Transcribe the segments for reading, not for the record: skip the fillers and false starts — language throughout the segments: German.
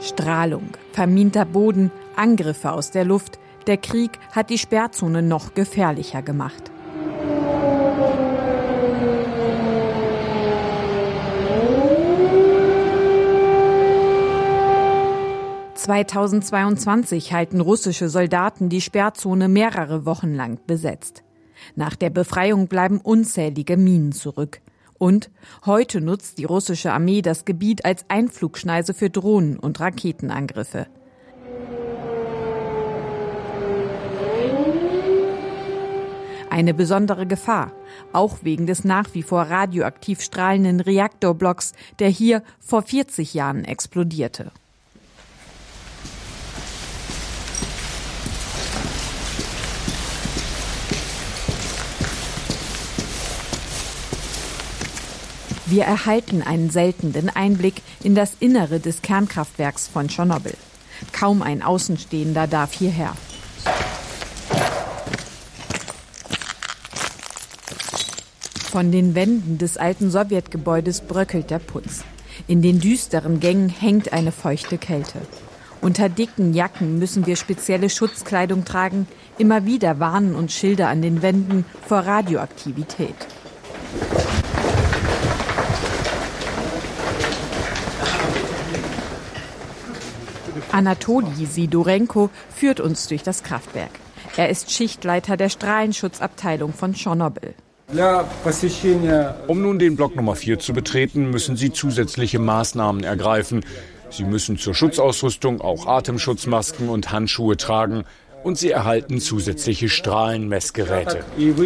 Strahlung, verminter Boden, Angriffe aus der Luft. Der Krieg hat die Sperrzone noch gefährlicher gemacht. (2022) halten russische Soldaten die Sperrzone mehrere Wochen lang besetzt. Nach der Befreiung bleiben unzählige Minen zurück. Und heute nutzt die russische Armee das Gebiet als Einflugschneise für Drohnen- und Raketenangriffe. Eine besondere Gefahr, auch wegen des nach wie vor radioaktiv strahlenden Reaktorblocks, der hier vor 40 Jahren explodierte. Wir erhalten einen seltenen Einblick in das Innere des Kernkraftwerks von Tschernobyl. Kaum ein Außenstehender darf hierher. Von den Wänden des alten Sowjetgebäudes bröckelt der Putz. In den düsteren Gängen hängt eine feuchte Kälte. Unter dicken Jacken müssen wir spezielle Schutzkleidung tragen. Immer wieder warnen uns Schilder an den Wänden vor Radioaktivität. Anatoli Sidorenko führt uns durch das Kraftwerk. Er ist Schichtleiter der Strahlenschutzabteilung von Tschernobyl. Um nun den Block Nummer 4 zu betreten, müssen Sie zusätzliche Maßnahmen ergreifen. Sie müssen zur Schutzausrüstung auch Atemschutzmasken und Handschuhe tragen. Und Sie erhalten zusätzliche Strahlenmessgeräte.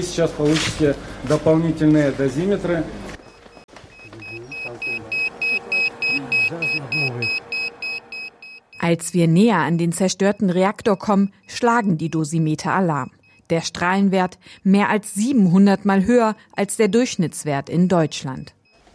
Als wir näher an den zerstörten Reaktor kommen, schlagen die Dosimeter Alarm. Der Strahlenwert mehr als 700 Mal höher als der Durchschnittswert in Deutschland.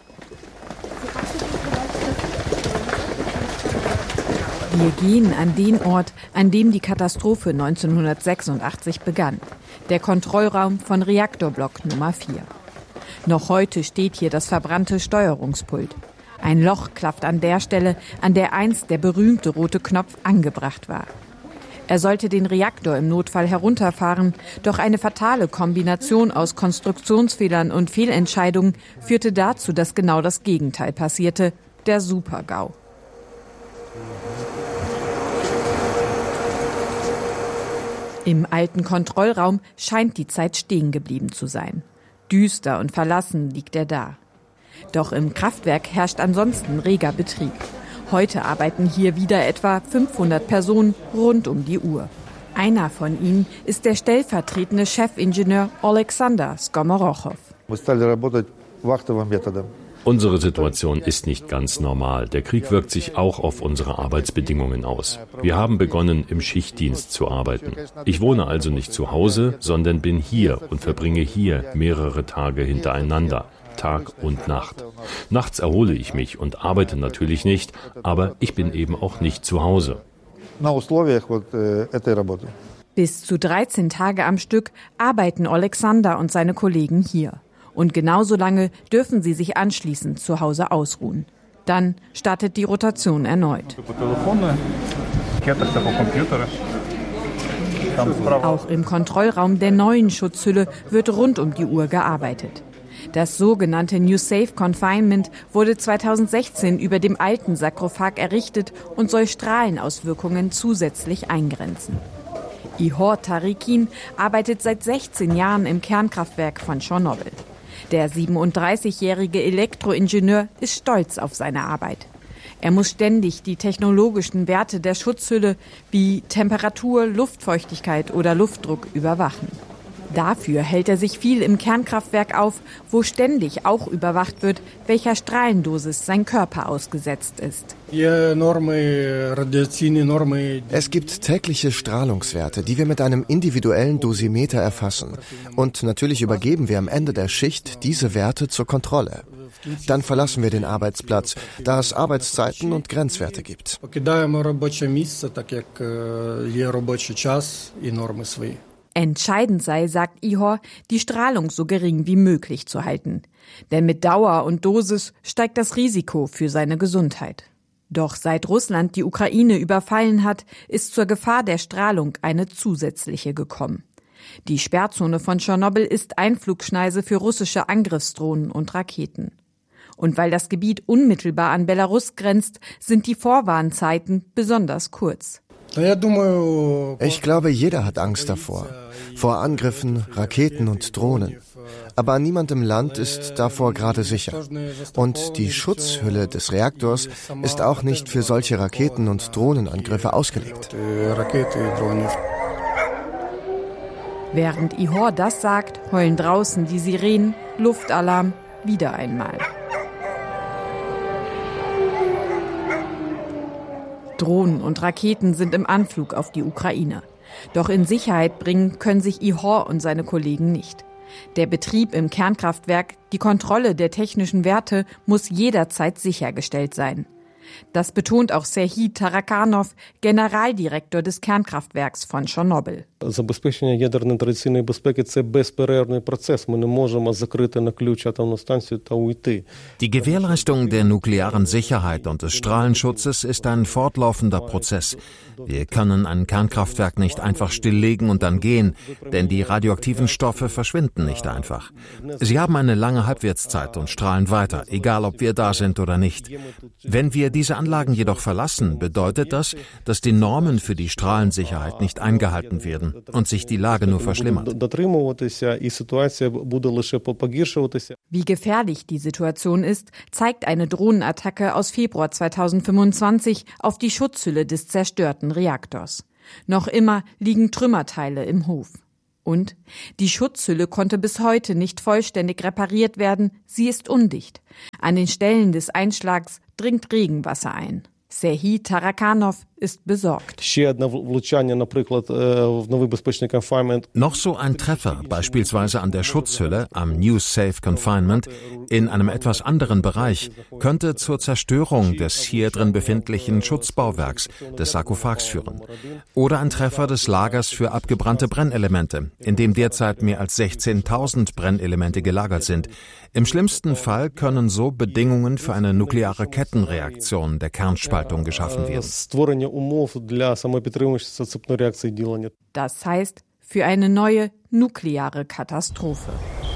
Wir gehen an den Ort, an dem die Katastrophe 1986 begann. Der Kontrollraum von Reaktorblock Nummer 4. Noch heute steht hier das verbrannte Steuerungspult. Ein Loch klafft an der Stelle, an der einst der berühmte rote Knopf angebracht war. Er sollte den Reaktor im Notfall herunterfahren, doch eine fatale Kombination aus Konstruktionsfehlern und Fehlentscheidungen führte dazu, dass genau das Gegenteil passierte, der Super-GAU. Im alten Kontrollraum scheint die Zeit stehen geblieben zu sein. Düster und verlassen liegt er da. Doch im Kraftwerk herrscht ansonsten reger Betrieb. Heute arbeiten hier wieder etwa 500 Personen rund um die Uhr. Einer von ihnen ist der stellvertretende Chefingenieur Alexander Skomorochow. Unsere Situation ist nicht ganz normal. Der Krieg wirkt sich auch auf unsere Arbeitsbedingungen aus. Wir haben begonnen, im Schichtdienst zu arbeiten. Ich wohne also nicht zu Hause, sondern bin hier und verbringe hier mehrere Tage hintereinander. Tag und Nacht. Nachts erhole ich mich und arbeite natürlich nicht, aber ich bin eben auch nicht zu Hause. Bis zu 13 Tage am Stück arbeiten Alexander und seine Kollegen hier. Und genauso lange dürfen sie sich anschließend zu Hause ausruhen. Dann startet die Rotation erneut. Auch im Kontrollraum der neuen Schutzhülle wird rund um die Uhr gearbeitet. Das sogenannte New Safe Confinement wurde 2016 über dem alten Sarkophag errichtet und soll Strahlenauswirkungen zusätzlich eingrenzen. Ihor Tarikin arbeitet seit 16 Jahren im Kernkraftwerk von Tschernobyl. Der 37-jährige Elektroingenieur ist stolz auf seine Arbeit. Er muss ständig die technologischen Werte der Schutzhülle wie Temperatur, Luftfeuchtigkeit oder Luftdruck überwachen. Dafür hält er sich viel im Kernkraftwerk auf, wo ständig auch überwacht wird, welcher Strahlendosis sein Körper ausgesetzt ist. Es gibt tägliche Strahlungswerte, die wir mit einem individuellen Dosimeter erfassen. Und natürlich übergeben wir am Ende der Schicht diese Werte zur Kontrolle. Dann verlassen wir den Arbeitsplatz, da es Arbeitszeiten und Grenzwerte gibt. Entscheidend sei, sagt Ihor, die Strahlung so gering wie möglich zu halten. Denn mit Dauer und Dosis steigt das Risiko für seine Gesundheit. Doch seit Russland die Ukraine überfallen hat, ist zur Gefahr der Strahlung eine zusätzliche gekommen. Die Sperrzone von Tschernobyl ist Einflugschneise für russische Angriffsdrohnen und Raketen. Und weil das Gebiet unmittelbar an Belarus grenzt, sind die Vorwarnzeiten besonders kurz. Ich glaube, jeder hat Angst davor. Vor Angriffen, Raketen und Drohnen. Aber niemand im Land ist davor gerade sicher. Und die Schutzhülle des Reaktors ist auch nicht für solche Raketen- und Drohnenangriffe ausgelegt. Während Ihor das sagt, heulen draußen die Sirenen, Luftalarm, wieder einmal. Drohnen und Raketen sind im Anflug auf die Ukraine. Doch in Sicherheit bringen können sich Ihor und seine Kollegen nicht. Der Betrieb im Kernkraftwerk, die Kontrolle der technischen Werte muss jederzeit sichergestellt sein. Das betont auch Serhii Tarakanov, Generaldirektor des Kernkraftwerks von Tschernobyl. Забезпечення ядерної традиційної безпеки – це безперервний процес. Ми не можемо закрити на ключ атомну станцію та уйти. Die Gewährleistung der nuklearen Sicherheit und des Strahlenschutzes ist ein fortlaufender Prozess. Wir können ein Kernkraftwerk nicht einfach stilllegen und dann gehen, denn die radioaktiven Stoffe verschwinden nicht einfach. Sie haben eine lange Halbwertszeit und strahlen weiter, egal ob wir da sind oder nicht. Wenn wir diese Anlagen jedoch verlassen, bedeutet das, dass die Normen für die Strahlensicherheit nicht eingehalten werden und sich die Lage nur verschlimmert. Wie gefährlich die Situation ist, zeigt eine Drohnenattacke aus Februar 2025 auf die Schutzhülle des zerstörten Reaktors. Noch immer liegen Trümmerteile im Hof. Und die Schutzhülle konnte bis heute nicht vollständig repariert werden, sie ist undicht. An den Stellen des Einschlags dringt Regenwasser ein. Serhii Tarakanov ist besorgt. Noch so ein Treffer, beispielsweise an der Schutzhülle am New Safe Confinement, in einem etwas anderen Bereich, könnte zur Zerstörung des hier drin befindlichen Schutzbauwerks, des Sarkophags führen. Oder ein Treffer des Lagers für abgebrannte Brennelemente, in dem derzeit mehr als 16.000 Brennelemente gelagert sind. Im schlimmsten Fall können so Bedingungen für eine nukleare Kettenreaktion der Kernspaltung geschaffen werden. Das heißt, für eine neue nukleare Katastrophe.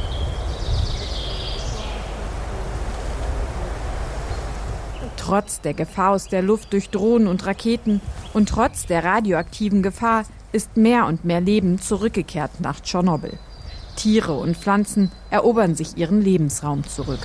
Trotz der Gefahr aus der Luft durch Drohnen und Raketen und trotz der radioaktiven Gefahr ist mehr und mehr Leben zurückgekehrt nach Tschernobyl. Tiere und Pflanzen erobern sich ihren Lebensraum zurück.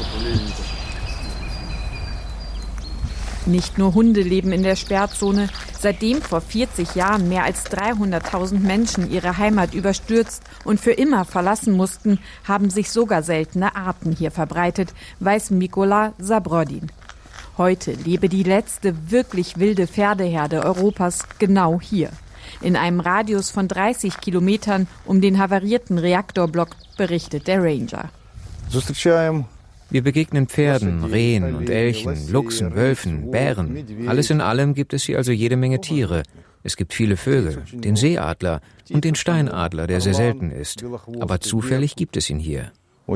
Nicht nur Hunde leben in der Sperrzone. Seitdem vor 40 Jahren mehr als 300.000 Menschen ihre Heimat überstürzt und für immer verlassen mussten, haben sich sogar seltene Arten hier verbreitet, weiß Mykola Zabrodin. Heute lebe die letzte wirklich wilde Pferdeherde Europas genau hier. In einem Radius von 30 Kilometern um den havarierten Reaktorblock, berichtet der Ranger. Wir begegnen Pferden, Rehen und Elchen, Luchsen, Wölfen, Bären. Alles in allem gibt es hier also jede Menge Tiere. Es gibt viele Vögel, den Seeadler und den Steinadler, der sehr selten ist. Aber zufällig gibt es ihn hier.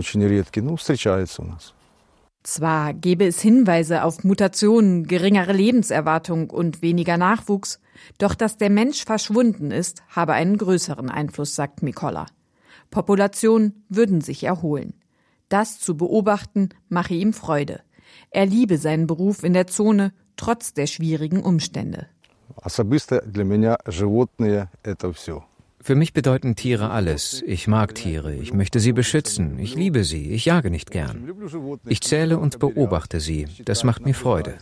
Zwar gäbe es Hinweise auf Mutationen, geringere Lebenserwartung und weniger Nachwuchs, doch dass der Mensch verschwunden ist, habe einen größeren Einfluss, sagt Mykola. Populationen würden sich erholen. Das zu beobachten, mache ihm Freude. Er liebe seinen Beruf in der Zone, trotz der schwierigen Umstände. Für mich bedeuten Tiere alles. Ich mag Tiere, ich möchte sie beschützen, ich liebe sie, ich jage nicht gern. Ich zähle und beobachte sie, das macht mir Freude.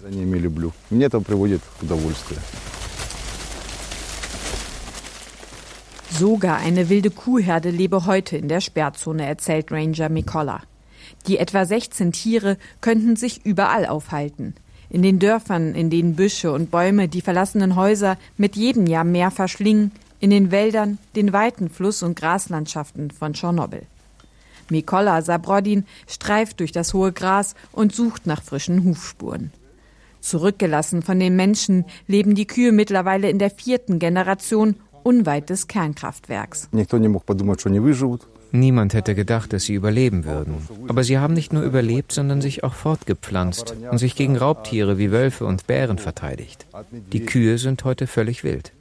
Sogar eine wilde Kuhherde lebe heute in der Sperrzone, erzählt Ranger Mykola. Die etwa 16 Tiere könnten sich überall aufhalten. In den Dörfern, in denen Büsche und Bäume die verlassenen Häuser mit jedem Jahr mehr verschlingen, in den Wäldern, den weiten Fluss- und Graslandschaften von Tschernobyl. Mykola Zabrodin streift durch das hohe Gras und sucht nach frischen Hufspuren. Zurückgelassen von den Menschen leben die Kühe mittlerweile in der 4. Generation unweit des Kernkraftwerks. Niemand hätte gedacht, dass sie überleben würden. Aber sie haben nicht nur überlebt, sondern sich auch fortgepflanzt und sich gegen Raubtiere wie Wölfe und Bären verteidigt. Die Kühe sind heute völlig wild.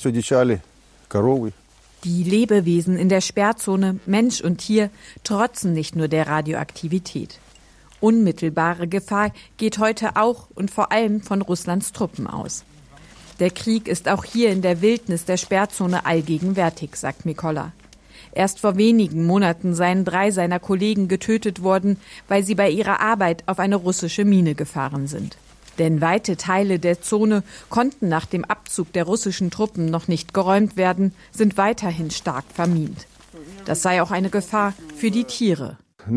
Die Lebewesen in der Sperrzone, Mensch und Tier, trotzen nicht nur der Radioaktivität. Unmittelbare Gefahr geht heute auch und vor allem von Russlands Truppen aus. Der Krieg ist auch hier in der Wildnis der Sperrzone allgegenwärtig, sagt Mykola. Erst vor wenigen Monaten seien 3 seiner Kollegen getötet worden, weil sie bei ihrer Arbeit auf eine russische Mine gefahren sind. Denn weite Teile der Zone konnten nach dem Abzug der russischen Truppen noch nicht geräumt werden, sind weiterhin stark vermint. Das sei auch eine Gefahr für die Tiere.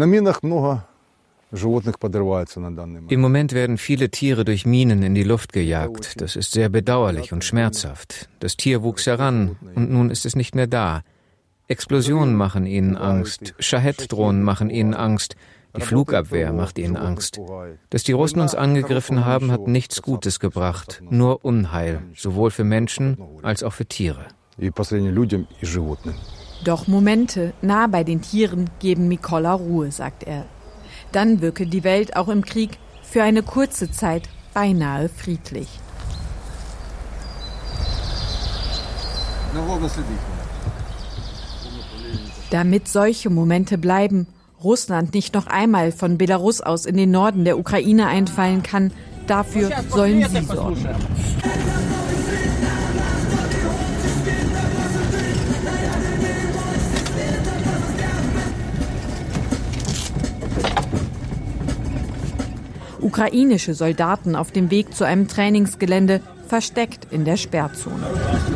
Im Moment werden viele Tiere durch Minen in die Luft gejagt. Das ist sehr bedauerlich und schmerzhaft. Das Tier wuchs heran und nun ist es nicht mehr da. Explosionen machen ihnen Angst, Shahed-Drohnen machen ihnen Angst, die Flugabwehr macht ihnen Angst. Dass die Russen uns angegriffen haben, hat nichts Gutes gebracht, nur Unheil, sowohl für Menschen als auch für Tiere. Doch Momente nah bei den Tieren geben Mykola Ruhe, sagt er. Dann wirke die Welt auch im Krieg für eine kurze Zeit beinahe friedlich. Damit solche Momente bleiben, Russland nicht noch einmal von Belarus aus in den Norden der Ukraine einfallen kann, dafür sollen sie sorgen. Ukrainische Soldaten auf dem Weg zu einem Trainingsgelände, versteckt in der Sperrzone.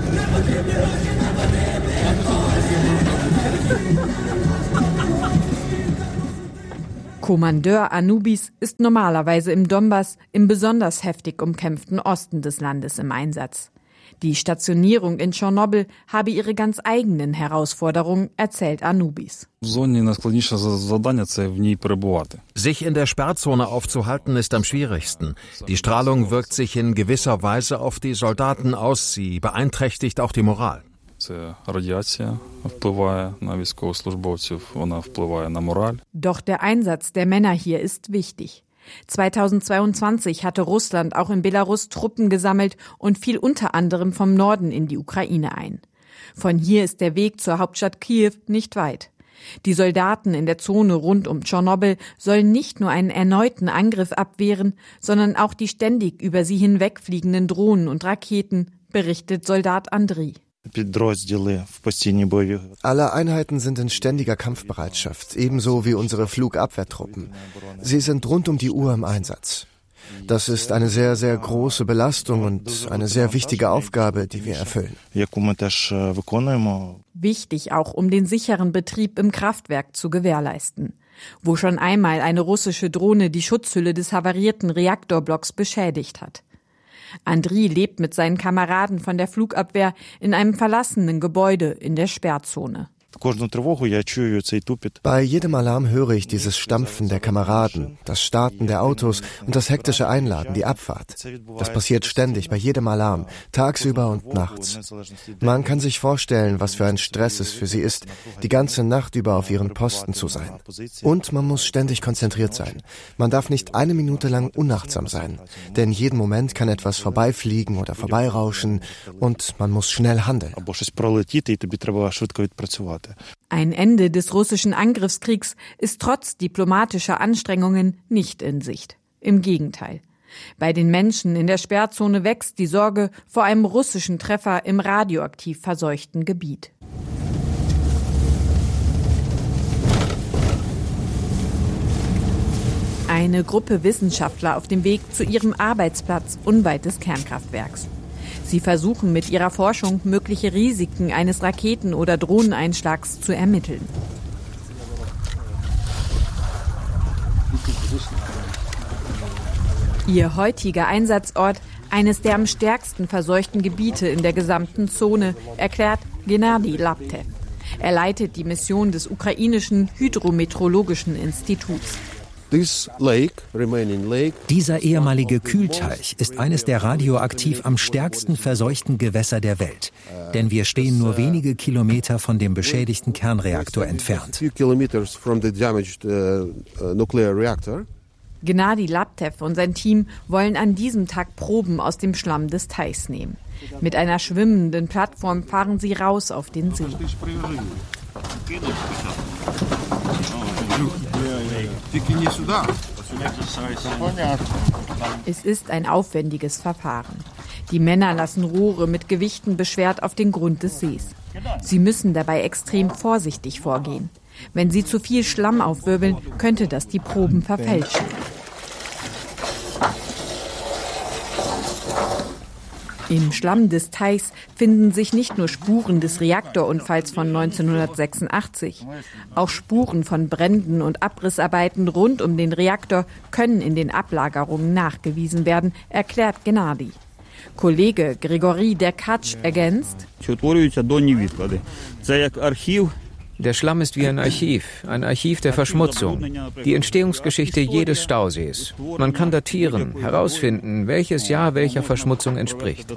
Kommandeur Anubis ist normalerweise im Donbass, im besonders heftig umkämpften Osten des Landes, im Einsatz. Die Stationierung in Tschernobyl habe ihre ganz eigenen Herausforderungen, erzählt Anubis. Sich in der Sperrzone aufzuhalten ist am schwierigsten. Die Strahlung wirkt sich in gewisser Weise auf die Soldaten aus, sie beeinträchtigt auch die Moral. Doch der Einsatz der Männer hier ist wichtig. 2022 hatte Russland auch in Belarus Truppen gesammelt und fiel unter anderem vom Norden in die Ukraine ein. Von hier ist der Weg zur Hauptstadt Kiew nicht weit. Die Soldaten in der Zone rund um Tschernobyl sollen nicht nur einen erneuten Angriff abwehren, sondern auch die ständig über sie hinwegfliegenden Drohnen und Raketen, berichtet Soldat Andriy. Alle Einheiten sind in ständiger Kampfbereitschaft, ebenso wie unsere Flugabwehrtruppen. Sie sind rund um die Uhr im Einsatz. Das ist eine sehr, sehr große Belastung und eine sehr wichtige Aufgabe, die wir erfüllen. Wichtig auch, um den sicheren Betrieb im Kraftwerk zu gewährleisten, wo schon einmal eine russische Drohne die Schutzhülle des havarierten Reaktorblocks beschädigt hat. Andriy lebt mit seinen Kameraden von der Flugabwehr in einem verlassenen Gebäude in der Sperrzone. Bei jedem Alarm höre ich dieses Stampfen der Kameraden, das Starten der Autos und das hektische Einladen, die Abfahrt. Das passiert ständig, bei jedem Alarm, tagsüber und nachts. Man kann sich vorstellen, was für ein Stress es für sie ist, die ganze Nacht über auf ihren Posten zu sein. Und man muss ständig konzentriert sein. Man darf nicht eine Minute lang unachtsam sein, denn jeden Moment kann etwas vorbeifliegen oder vorbeirauschen und man muss schnell handeln. Ein Ende des russischen Angriffskriegs ist trotz diplomatischer Anstrengungen nicht in Sicht. Im Gegenteil. Bei den Menschen in der Sperrzone wächst die Sorge vor einem russischen Treffer im radioaktiv verseuchten Gebiet. Eine Gruppe Wissenschaftler auf dem Weg zu ihrem Arbeitsplatz unweit des Kernkraftwerks. Sie versuchen mit ihrer Forschung mögliche Risiken eines Raketen- oder Drohneneinschlags zu ermitteln. Ihr heutiger Einsatzort, eines der am stärksten verseuchten Gebiete in der gesamten Zone, erklärt Gennady Laptev. Er leitet die Mission des ukrainischen Hydrometeorologischen Instituts. Dieser ehemalige Kühlteich ist eines der radioaktiv am stärksten verseuchten Gewässer der Welt. Denn wir stehen nur wenige Kilometer von dem beschädigten Kernreaktor entfernt. Gennadi Laptev und sein Team wollen an diesem Tag Proben aus dem Schlamm des Teichs nehmen. Mit einer schwimmenden Plattform fahren sie raus auf den See. Es ist ein aufwendiges Verfahren. Die Männer lassen Rohre mit Gewichten beschwert auf den Grund des Sees. Sie müssen dabei extrem vorsichtig vorgehen. Wenn sie zu viel Schlamm aufwirbeln, könnte das die Proben verfälschen. Im Schlamm des Teichs finden sich nicht nur Spuren des Reaktorunfalls von 1986. Auch Spuren von Bränden und Abrissarbeiten rund um den Reaktor können in den Ablagerungen nachgewiesen werden, erklärt Gennadi. Kollege Grigori Derkatsch ergänzt: Der Schlamm ist wie ein Archiv der Verschmutzung, die Entstehungsgeschichte jedes Stausees. Man kann datieren, herausfinden, welches Jahr welcher Verschmutzung entspricht.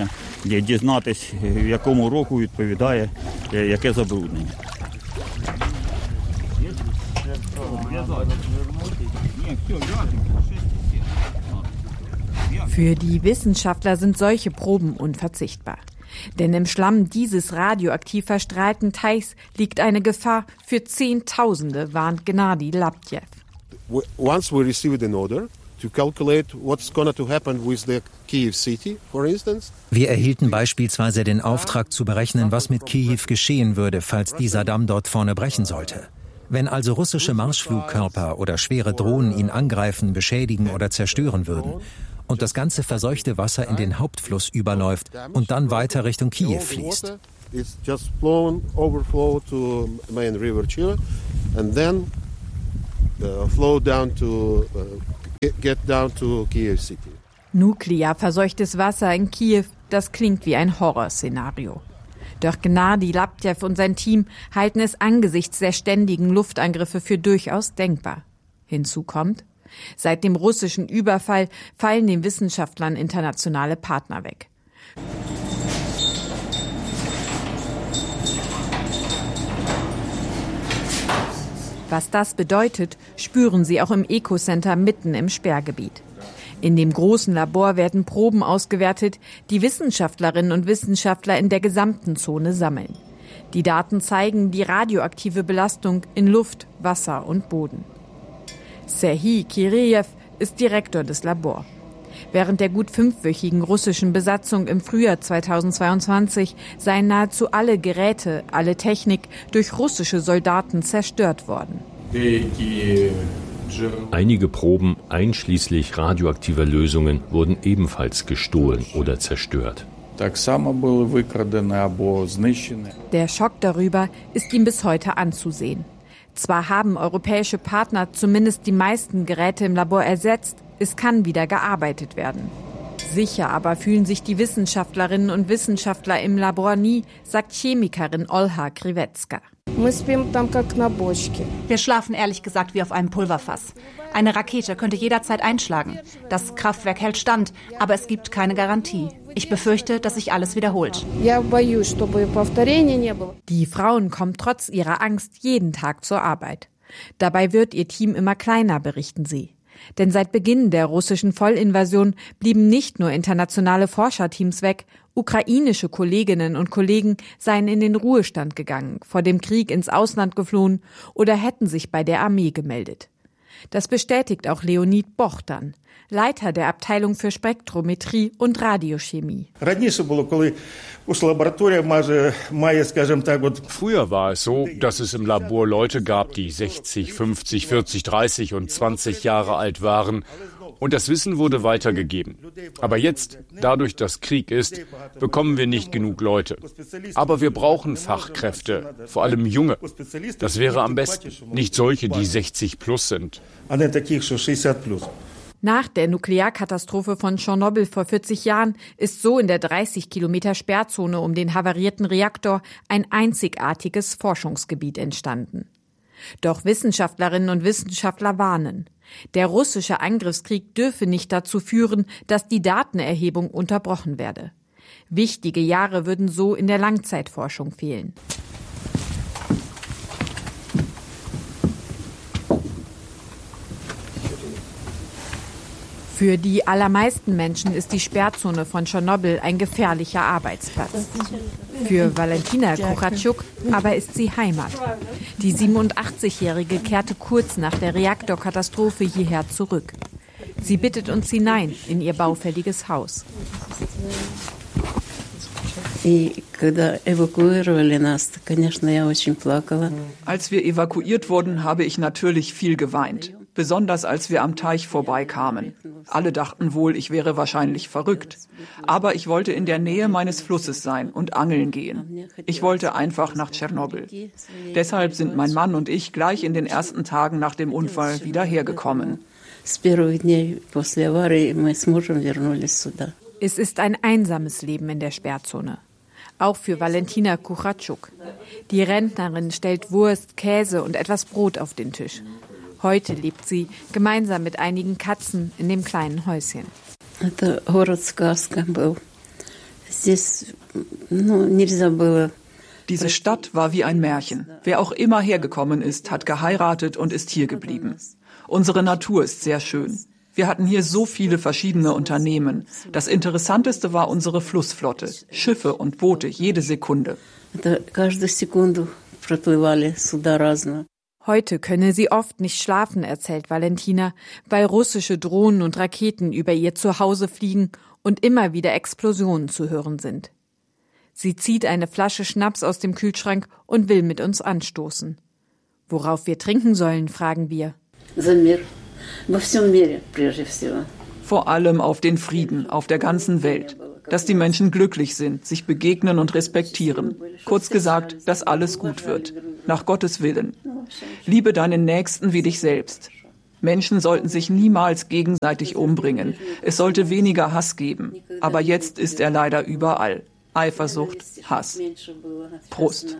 Für die Wissenschaftler sind solche Proben unverzichtbar. Denn im Schlamm dieses radioaktiv verstrahlten Teichs liegt eine Gefahr für Zehntausende, warnt Gennadi Laptev. Once we receive an order to calculate what's going to happen with the Kyiv city, for instance. Wir erhielten beispielsweise den Auftrag zu berechnen, was mit Kiew geschehen würde, falls dieser Damm dort vorne brechen sollte. Wenn also russische Marschflugkörper oder schwere Drohnen ihn angreifen, beschädigen oder zerstören würden und das ganze verseuchte Wasser in den Hauptfluss überläuft und dann weiter Richtung Kiew fließt. Nuklear verseuchtes Wasser in Kiew, das klingt wie ein Horrorszenario. Doch Gennadi Laptev und sein Team halten es angesichts der ständigen Luftangriffe für durchaus denkbar. Hinzu kommt: Seit dem russischen Überfall fallen den Wissenschaftlern internationale Partner weg. Was das bedeutet, spüren sie auch im Ecocenter mitten im Sperrgebiet. In dem großen Labor werden Proben ausgewertet, die Wissenschaftlerinnen und Wissenschaftler in der gesamten Zone sammeln. Die Daten zeigen die radioaktive Belastung in Luft, Wasser und Boden. Serhij Kirejew ist Direktor des Labors. Während der gut 5-wöchigen russischen Besatzung im Frühjahr 2022 seien nahezu alle Geräte, alle Technik durch russische Soldaten zerstört worden. Einige Proben, einschließlich radioaktiver Lösungen, wurden ebenfalls gestohlen oder zerstört. Der Schock darüber ist ihm bis heute anzusehen. Zwar haben europäische Partner zumindest die meisten Geräte im Labor ersetzt, es kann wieder gearbeitet werden. Sicher aber fühlen sich die Wissenschaftlerinnen und Wissenschaftler im Labor nie, sagt Chemikerin Olha Krivecka. Wir schlafen ehrlich gesagt wie auf einem Pulverfass. Eine Rakete könnte jederzeit einschlagen. Das Kraftwerk hält stand, aber es gibt keine Garantie. Ich befürchte, dass sich alles wiederholt. Die Frauen kommen trotz ihrer Angst jeden Tag zur Arbeit. Dabei wird ihr Team immer kleiner, berichten sie. Denn seit Beginn der russischen Vollinvasion blieben nicht nur internationale Forscherteams weg, ukrainische Kolleginnen und Kollegen seien in den Ruhestand gegangen, vor dem Krieg ins Ausland geflohen oder hätten sich bei der Armee gemeldet. Das bestätigt auch Leonid Bohdan, Leiter der Abteilung für Spektrometrie und Radiochemie. Früher war es so, dass es im Labor Leute gab, die 60, 50, 40, 30 und 20 Jahre alt waren. Und das Wissen wurde weitergegeben. Aber jetzt, dadurch, dass Krieg ist, bekommen wir nicht genug Leute. Aber wir brauchen Fachkräfte, vor allem Junge. Das wäre am besten, nicht solche, die 60 plus sind. Nach der Nuklearkatastrophe von Tschernobyl vor 40 Jahren ist so in der 30 Kilometer Sperrzone um den havarierten Reaktor ein einzigartiges Forschungsgebiet entstanden. Doch Wissenschaftlerinnen und Wissenschaftler warnen. Der russische Angriffskrieg dürfe nicht dazu führen, dass die Datenerhebung unterbrochen werde. Wichtige Jahre würden so in der Langzeitforschung fehlen. Für die allermeisten Menschen ist die Sperrzone von Tschernobyl ein gefährlicher Arbeitsplatz. Für Valentina Kuchatschuk aber ist sie Heimat. Die 87-Jährige kehrte kurz nach der Reaktorkatastrophe hierher zurück. Sie bittet uns hinein in ihr baufälliges Haus. Als wir evakuiert wurden, habe ich natürlich viel geweint. Besonders als wir am Teich vorbeikamen. Alle dachten wohl, ich wäre wahrscheinlich verrückt. Aber ich wollte in der Nähe meines Flusses sein und angeln gehen. Ich wollte einfach nach Tschernobyl. Deshalb sind mein Mann und ich gleich in den ersten Tagen nach dem Unfall wieder hergekommen. Es ist ein einsames Leben in der Sperrzone. Auch für Valentina Kuchatschuk. Die Rentnerin stellt Wurst, Käse und etwas Brot auf den Tisch. Heute lebt sie gemeinsam mit einigen Katzen in dem kleinen Häuschen. Diese Stadt war wie ein Märchen. Wer auch immer hergekommen ist, hat geheiratet und ist hier geblieben. Unsere Natur ist sehr schön. Wir hatten hier so viele verschiedene Unternehmen. Das Interessanteste war unsere Flussflotte. Schiffe und Boote jede Sekunde. Heute könne sie oft nicht schlafen, erzählt Valentina, weil russische Drohnen und Raketen über ihr Zuhause fliegen und immer wieder Explosionen zu hören sind. Sie zieht eine Flasche Schnaps aus dem Kühlschrank und will mit uns anstoßen. Worauf wir trinken sollen, fragen wir. Vor allem auf den Frieden, auf der ganzen Welt. Dass die Menschen glücklich sind, sich begegnen und respektieren. Kurz gesagt, dass alles gut wird. Nach Gottes Willen. Liebe deinen Nächsten wie dich selbst. Menschen sollten sich niemals gegenseitig umbringen. Es sollte weniger Hass geben. Aber jetzt ist er leider überall. Eifersucht, Hass. Prost.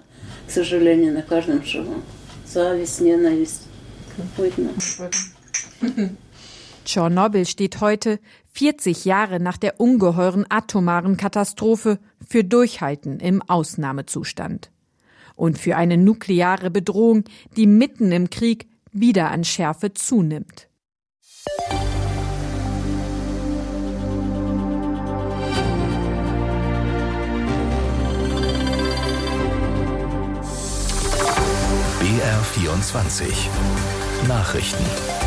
Tschernobyl steht heute, 40 Jahre nach der ungeheuren atomaren Katastrophe, für Durchhalten im Ausnahmezustand. Und für eine nukleare Bedrohung, die mitten im Krieg wieder an Schärfe zunimmt. BR24 Nachrichten.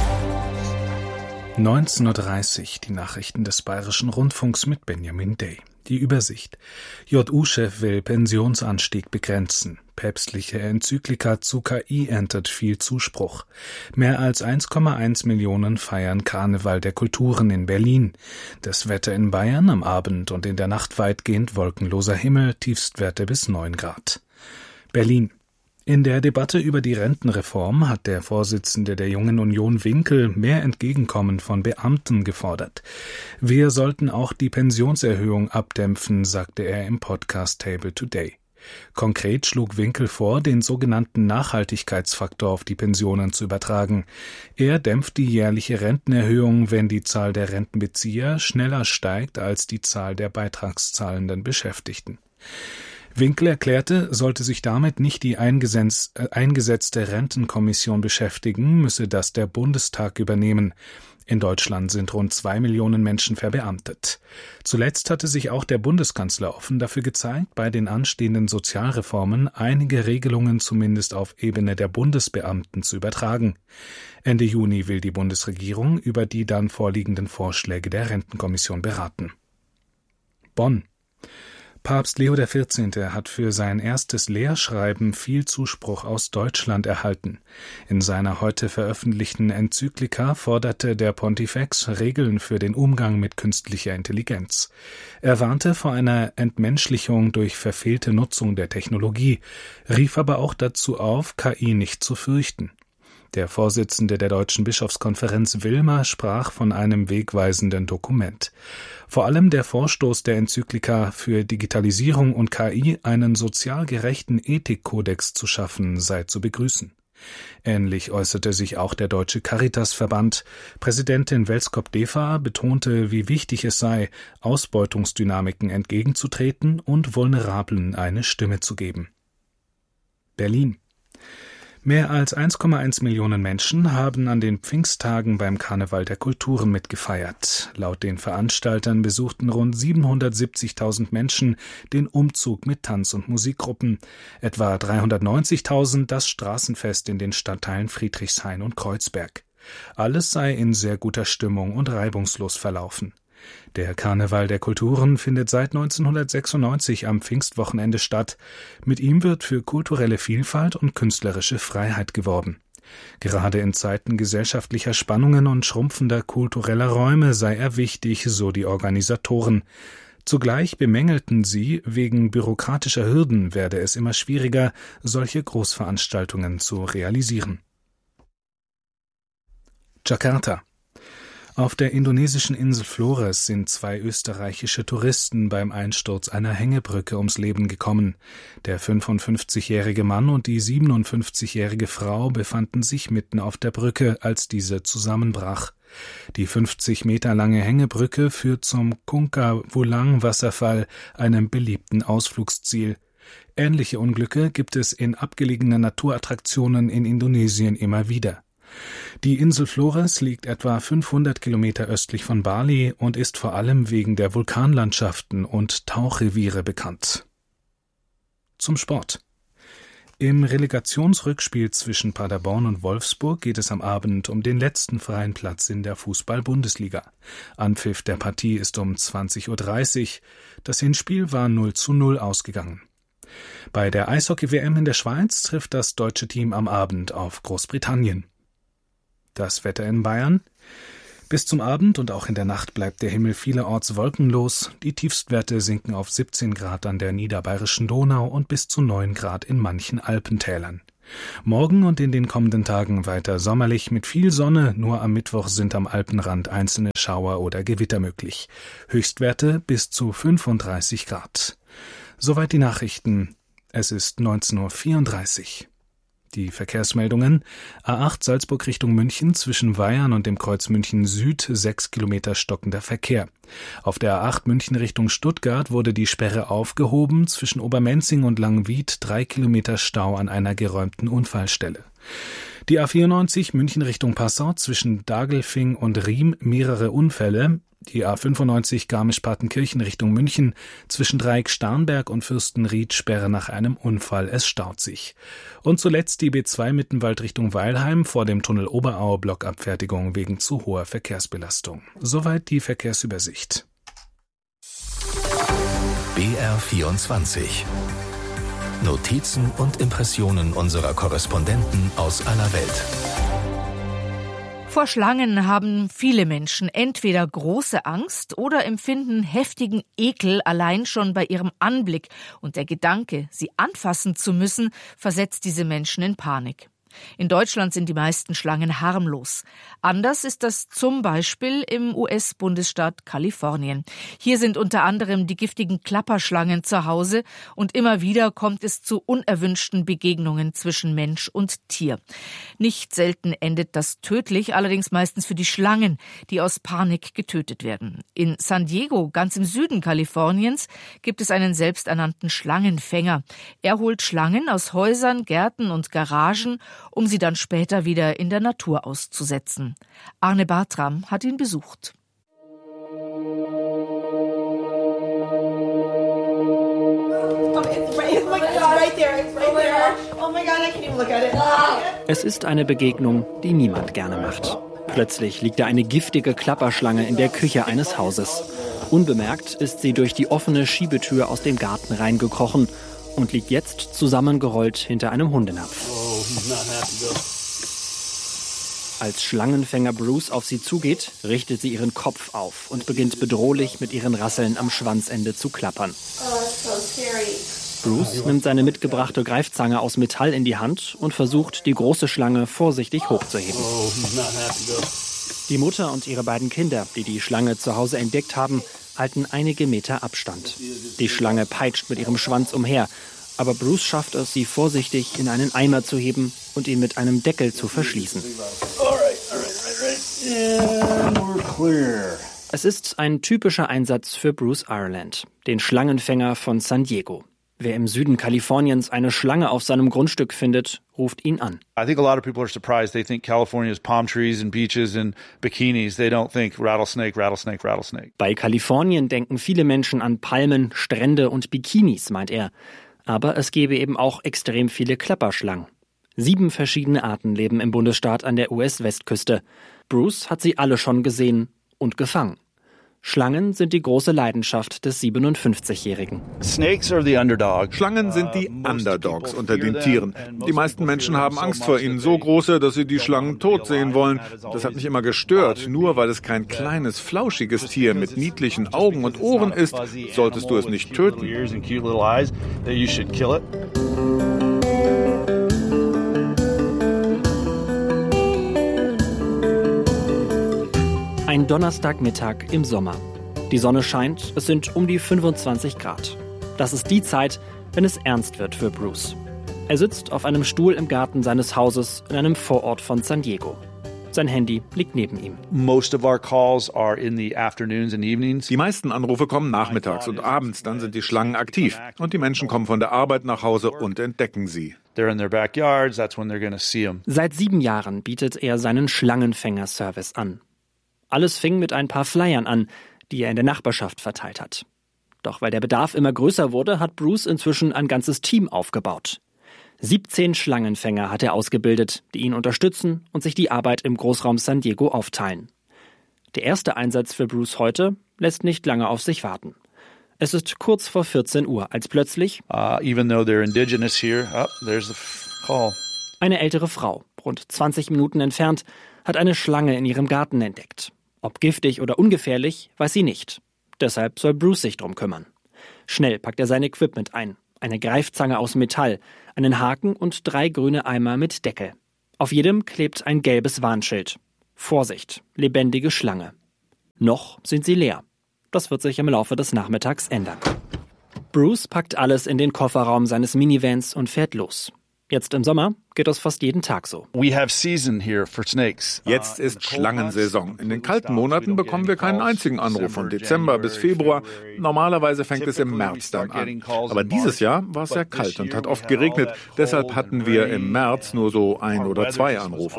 19:30 Uhr die Nachrichten des Bayerischen Rundfunks mit Benjamin Day. Die Übersicht. JU-Chef will Pensionsanstieg begrenzen. Päpstliche Enzyklika zu KI erntet viel Zuspruch. Mehr als 1,1 Millionen feiern Karneval der Kulturen in Berlin. Das Wetter in Bayern am Abend und in der Nacht weitgehend wolkenloser Himmel, Tiefstwerte bis 9 Grad. Berlin. In der Debatte über die Rentenreform hat der Vorsitzende der Jungen Union Winkel mehr Entgegenkommen von Beamten gefordert. Wir sollten auch die Pensionserhöhung abdämpfen, sagte er im Podcast Table Today. Konkret schlug Winkel vor, den sogenannten Nachhaltigkeitsfaktor auf die Pensionen zu übertragen. Er dämpft die jährliche Rentenerhöhung, wenn die Zahl der Rentenbezieher schneller steigt als die Zahl der beitragszahlenden Beschäftigten. Winkel erklärte, sollte sich damit nicht die eingesetzte Rentenkommission beschäftigen, müsse das der Bundestag übernehmen. In Deutschland sind rund 2 Millionen Menschen verbeamtet. Zuletzt hatte sich auch der Bundeskanzler offen dafür gezeigt, bei den anstehenden Sozialreformen einige Regelungen zumindest auf Ebene der Bundesbeamten zu übertragen. Ende Juni will die Bundesregierung über die dann vorliegenden Vorschläge der Rentenkommission beraten. Bonn. Papst Leo XIV. Hat für sein erstes Lehrschreiben viel Zuspruch aus Deutschland erhalten. In seiner heute veröffentlichten Enzyklika forderte der Pontifex Regeln für den Umgang mit künstlicher Intelligenz. Er warnte vor einer Entmenschlichung durch verfehlte Nutzung der Technologie, rief aber auch dazu auf, KI nicht zu fürchten. Der Vorsitzende der Deutschen Bischofskonferenz Wilmer sprach von einem wegweisenden Dokument. Vor allem der Vorstoß der Enzyklika für Digitalisierung und KI, einen sozial gerechten Ethikkodex zu schaffen, sei zu begrüßen. Ähnlich äußerte sich auch der Deutsche Caritasverband. Präsidentin Welskop-Defa betonte, wie wichtig es sei, Ausbeutungsdynamiken entgegenzutreten und Vulnerablen eine Stimme zu geben. Berlin. Mehr als 1,1 Millionen Menschen haben an den Pfingsttagen beim Karneval der Kulturen mitgefeiert. Laut den Veranstaltern besuchten rund 770.000 Menschen den Umzug mit Tanz- und Musikgruppen, etwa 390.000 das Straßenfest in den Stadtteilen Friedrichshain und Kreuzberg. Alles sei in sehr guter Stimmung und reibungslos verlaufen. Der Karneval der Kulturen findet seit 1996 am Pfingstwochenende statt. Mit ihm wird für kulturelle Vielfalt und künstlerische Freiheit geworben. Gerade in Zeiten gesellschaftlicher Spannungen und schrumpfender kultureller Räume sei er wichtig, so die Organisatoren. Zugleich bemängelten sie, wegen bürokratischer Hürden werde es immer schwieriger, solche Großveranstaltungen zu realisieren. Jakarta. Auf der indonesischen Insel Flores sind 2 österreichische Touristen beim Einsturz einer Hängebrücke ums Leben gekommen. Der 55-jährige Mann und die 57-jährige Frau befanden sich mitten auf der Brücke, als diese zusammenbrach. Die 50 Meter lange Hängebrücke führt zum Kunka Wulang Wasserfall, einem beliebten Ausflugsziel. Ähnliche Unglücke gibt es in abgelegenen Naturattraktionen in Indonesien immer wieder. Die Insel Flores liegt etwa 500 Kilometer östlich von Bali und ist vor allem wegen der Vulkanlandschaften und Tauchreviere bekannt. Zum Sport. Im Relegationsrückspiel zwischen Paderborn und Wolfsburg geht es am Abend um den letzten freien Platz in der Fußball-Bundesliga. Anpfiff der Partie ist um 20:30 Uhr. Das Hinspiel war 0:0 ausgegangen. Bei der Eishockey-WM in der Schweiz trifft das deutsche Team am Abend auf Großbritannien. Das Wetter in Bayern. Bis zum Abend und auch in der Nacht bleibt der Himmel vielerorts wolkenlos. Die Tiefstwerte sinken auf 17 Grad an der niederbayerischen Donau und bis zu 9 Grad in manchen Alpentälern. Morgen und in den kommenden Tagen weiter sommerlich mit viel Sonne. Nur am Mittwoch sind am Alpenrand einzelne Schauer oder Gewitter möglich. Höchstwerte bis zu 35 Grad. Soweit die Nachrichten. Es ist 19:34 Uhr. Die Verkehrsmeldungen: A8 Salzburg Richtung München zwischen Weyern und dem Kreuz München Süd 6 Kilometer stockender Verkehr. Auf der A8 München Richtung Stuttgart wurde die Sperre aufgehoben, zwischen Obermenzing und Langwied 3 Kilometer Stau an einer geräumten Unfallstelle. Die A94 München Richtung Passau zwischen Dagelfing und Riem mehrere Unfälle. Die A95 Garmisch-Partenkirchen Richtung München zwischen Dreieck-Starnberg und Fürstenried Sperre nach einem Unfall, es staut sich. Und zuletzt die B2 Mittenwald Richtung Weilheim vor dem Tunnel Oberau Blockabfertigung wegen zu hoher Verkehrsbelastung. Soweit die Verkehrsübersicht. BR24 Notizen und Impressionen unserer Korrespondenten aus aller Welt. Vor Schlangen haben viele Menschen entweder große Angst oder empfinden heftigen Ekel allein schon bei ihrem Anblick. Und der Gedanke, sie anfassen zu müssen, versetzt diese Menschen in Panik. In Deutschland sind die meisten Schlangen harmlos. Anders ist das zum Beispiel im US-Bundesstaat Kalifornien. Hier sind unter anderem die giftigen Klapperschlangen zu Hause und immer wieder kommt es zu unerwünschten Begegnungen zwischen Mensch und Tier. Nicht selten endet das tödlich, allerdings meistens für die Schlangen, die aus Panik getötet werden. In San Diego, ganz im Süden Kaliforniens, gibt es einen selbsternannten Schlangenfänger. Er holt Schlangen aus Häusern, Gärten und Garagen, um sie dann später wieder in der Natur auszusetzen. Arne Bartram hat ihn besucht. Es ist eine Begegnung, die niemand gerne macht. Plötzlich liegt da eine giftige Klapperschlange in der Küche eines Hauses. Unbemerkt ist sie durch die offene Schiebetür aus dem Garten reingekrochen und liegt jetzt zusammengerollt hinter einem Hundenapf. Als Schlangenfänger Bruce auf sie zugeht, richtet sie ihren Kopf auf und beginnt bedrohlich mit ihren Rasseln am Schwanzende zu klappern. Bruce nimmt seine mitgebrachte Greifzange aus Metall in die Hand und versucht, die große Schlange vorsichtig hochzuheben. Die Mutter und ihre beiden Kinder, die die Schlange zu Hause entdeckt haben, halten einige Meter Abstand. Die Schlange peitscht mit ihrem Schwanz umher, Aber Bruce schafft es, sie vorsichtig in einen Eimer zu heben und ihn mit einem Deckel zu verschließen. Es ist ein typischer Einsatz für Bruce Ireland, den Schlangenfänger von San Diego. Wer im Süden Kaliforniens eine Schlange auf seinem Grundstück findet, ruft ihn an. I think a lot of people are surprised. They think California is palm trees and beaches and bikinis. They don't think rattlesnake, rattlesnake, rattlesnake. Bei Kalifornien denken viele Menschen an Palmen, Strände und Bikinis, meint er. Aber es gäbe eben auch extrem viele Klapperschlangen. 7 verschiedene Arten leben im Bundesstaat an der US-Westküste. Bruce hat sie alle schon gesehen und gefangen. Schlangen sind die große Leidenschaft des 57-Jährigen. Schlangen sind die Underdogs unter den Tieren. Die meisten Menschen haben Angst vor ihnen, so große, dass sie die Schlangen tot sehen wollen. Das hat mich immer gestört. Nur weil es kein kleines, flauschiges Tier mit niedlichen Augen und Ohren ist, solltest du es nicht töten. Ein Donnerstagmittag im Sommer. Die Sonne scheint, es sind um die 25 Grad. Das ist die Zeit, wenn es ernst wird für Bruce. Er sitzt auf einem Stuhl im Garten seines Hauses in einem Vorort von San Diego. Sein Handy liegt neben ihm. Die meisten Anrufe kommen nachmittags und abends, dann sind die Schlangen aktiv. Und die Menschen kommen von der Arbeit nach Hause und entdecken sie. Seit 7 Jahren bietet er seinen Schlangenfänger-Service an. Alles fing mit ein paar Flyern an, die er in der Nachbarschaft verteilt hat. Doch weil der Bedarf immer größer wurde, hat Bruce inzwischen ein ganzes Team aufgebaut. 17 Schlangenfänger hat er ausgebildet, die ihn unterstützen und sich die Arbeit im Großraum San Diego aufteilen. Der erste Einsatz für Bruce heute lässt nicht lange auf sich warten. Es ist kurz vor 14 Uhr, als plötzlich eine ältere Frau, rund 20 Minuten entfernt, hat eine Schlange in ihrem Garten entdeckt. Ob giftig oder ungefährlich, weiß sie nicht. Deshalb soll Bruce sich drum kümmern. Schnell packt er sein Equipment ein. Eine Greifzange aus Metall, einen Haken und 3 grüne Eimer mit Deckel. Auf jedem klebt ein gelbes Warnschild. Vorsicht, lebendige Schlange. Noch sind sie leer. Das wird sich im Laufe des Nachmittags ändern. Bruce packt alles in den Kofferraum seines Minivans und fährt los. Jetzt im Sommer geht das fast jeden Tag so. Jetzt ist Schlangensaison. In den kalten Monaten bekommen wir keinen einzigen Anruf von Dezember bis Februar. Normalerweise fängt es im März dann an. Aber dieses Jahr war es sehr kalt und hat oft geregnet. Deshalb hatten wir im März nur so 1 oder 2 Anrufe.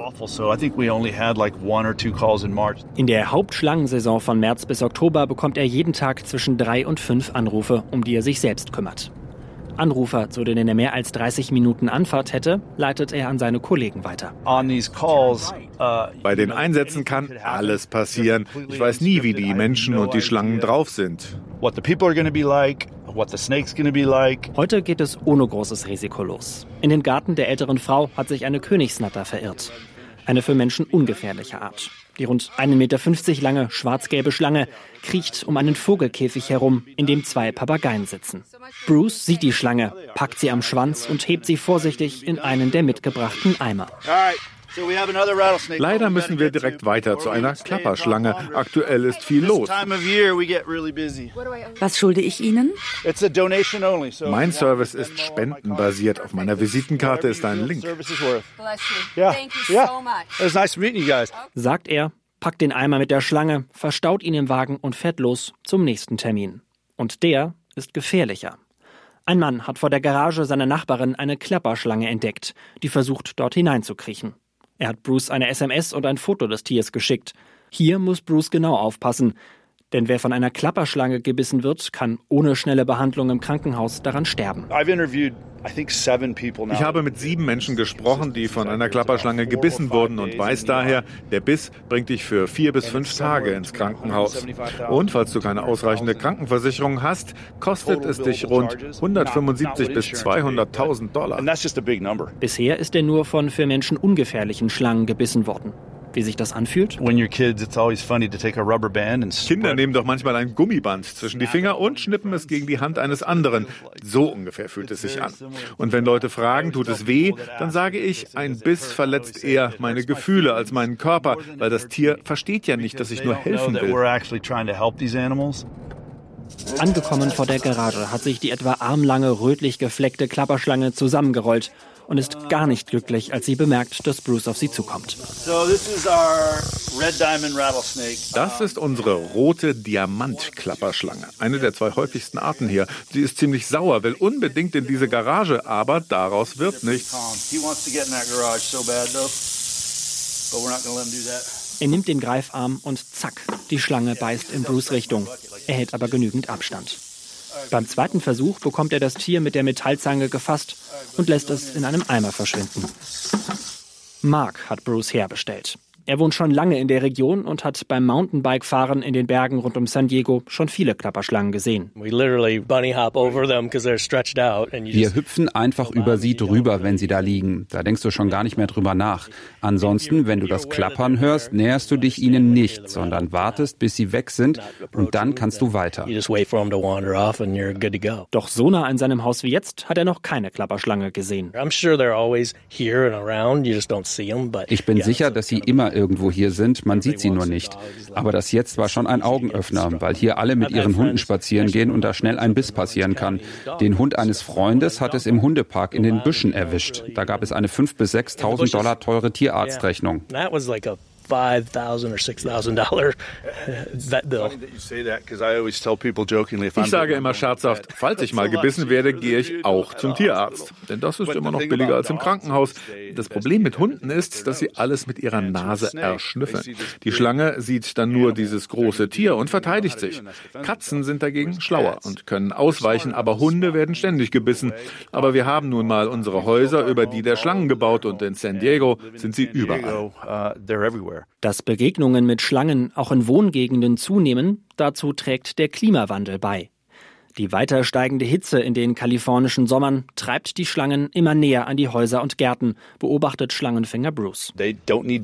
In der Hauptschlangensaison von März bis Oktober bekommt er jeden Tag zwischen 3 und 5 Anrufe, um die er sich selbst kümmert. Anrufer, zu denen er mehr als 30 Minuten Anfahrt hätte, leitet er an seine Kollegen weiter. Bei den Einsätzen kann alles passieren. Ich weiß nie, wie die Menschen und die Schlangen drauf sind. Heute geht es ohne großes Risiko los. In den Garten der älteren Frau hat sich eine Königsnatter verirrt. Eine für Menschen ungefährliche Art. Die rund 1,50 Meter lange schwarz-gelbe Schlange kriecht um einen Vogelkäfig herum, in dem 2 Papageien sitzen. Bruce sieht die Schlange, packt sie am Schwanz und hebt sie vorsichtig in einen der mitgebrachten Eimer. Leider müssen wir direkt weiter zu einer Klapperschlange. Aktuell ist viel los. Was schulde ich Ihnen? Mein Service ist spendenbasiert. Auf meiner Visitenkarte ist ein Link. Sagt er, packt den Eimer mit der Schlange, verstaut ihn im Wagen und fährt los zum nächsten Termin. Und der ist gefährlicher. Ein Mann hat vor der Garage seiner Nachbarin eine Klapperschlange entdeckt, die versucht, dort hineinzukriechen. Er hat Bruce eine SMS und ein Foto des Tiers geschickt. Hier muss Bruce genau aufpassen, denn wer von einer Klapperschlange gebissen wird, kann ohne schnelle Behandlung im Krankenhaus daran sterben. Ich habe mit 7 Menschen gesprochen, die von einer Klapperschlange gebissen wurden und weiß daher, der Biss bringt dich für 4 bis 5 Tage ins Krankenhaus. Und falls du keine ausreichende Krankenversicherung hast, kostet es dich rund 175 bis 200.000 $. Bisher ist er nur von für Menschen ungefährlichen Schlangen gebissen worden. Wie sich das anfühlt? Kinder nehmen doch manchmal ein Gummiband zwischen die Finger und schnippen es gegen die Hand eines anderen. So ungefähr fühlt es sich an. Und wenn Leute fragen, tut es weh, dann sage ich, ein Biss verletzt eher meine Gefühle als meinen Körper, weil das Tier versteht ja nicht, dass ich nur helfen will. Angekommen vor der Garage hat sich die etwa armlange, rötlich gefleckte Klapperschlange zusammengerollt und ist gar nicht glücklich, als sie bemerkt, dass Bruce auf sie zukommt. Das ist unsere rote Diamantklapperschlange, eine der 2 häufigsten Arten hier. Sie ist ziemlich sauer, will unbedingt in diese Garage, aber daraus wird nichts. Er nimmt den Greifarm und zack, die Schlange beißt in Bruce' Richtung. Er hält aber genügend Abstand. Beim zweiten Versuch bekommt er das Tier mit der Metallzange gefasst und lässt es in einem Eimer verschwinden. Mark hat Bruce herbestellt. Er wohnt schon lange in der Region und hat beim Mountainbike-Fahren in den Bergen rund um San Diego schon viele Klapperschlangen gesehen. Wir hüpfen einfach über sie drüber, wenn sie da liegen. Da denkst du schon gar nicht mehr drüber nach. Ansonsten, wenn du das Klappern hörst, näherst du dich ihnen nicht, sondern wartest, bis sie weg sind und dann kannst du weiter. Doch so nah an seinem Haus wie jetzt hat er noch keine Klapperschlange gesehen. Ich bin sicher, dass sie immer irgendwo hier sind, man sieht sie nur nicht. Aber das jetzt war schon ein Augenöffner, weil hier alle mit ihren Hunden spazieren gehen und da schnell ein Biss passieren kann. Den Hund eines Freundes hat es im Hundepark in den Büschen erwischt. Da gab es eine 5.000 bis 6.000 Dollar teure Tierarztrechnung. $5,000 or $6,000 vet bill. Ich sage immer scherzhaft, falls ich mal gebissen werde, gehe ich auch zum Tierarzt. Denn das ist immer noch billiger als im Krankenhaus. Das Problem mit Hunden ist, dass sie alles mit ihrer Nase erschnüffeln. Die Schlange sieht dann nur dieses große Tier und verteidigt sich. Katzen sind dagegen schlauer und können ausweichen, aber Hunde werden ständig gebissen. Aber wir haben nun mal unsere Häuser über die der Schlangen gebaut und in San Diego sind sie überall. Dass Begegnungen mit Schlangen auch in Wohngegenden zunehmen, dazu trägt der Klimawandel bei. Die weiter steigende Hitze in den kalifornischen Sommern treibt die Schlangen immer näher an die Häuser und Gärten, beobachtet Schlangenfänger Bruce. Sie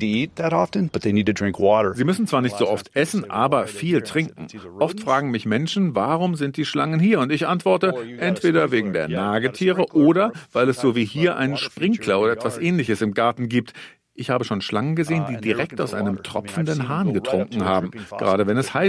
müssen zwar nicht so oft essen, aber viel trinken. Oft fragen mich Menschen, warum sind die Schlangen hier? Und ich antworte, entweder wegen der Nagetiere oder weil es so wie hier einen Sprinkler oder etwas Ähnliches im Garten gibt. Ich habe schon Schlangen gesehen, die direkt aus einem tropfenden Hahn getrunken haben, gerade wenn es heiß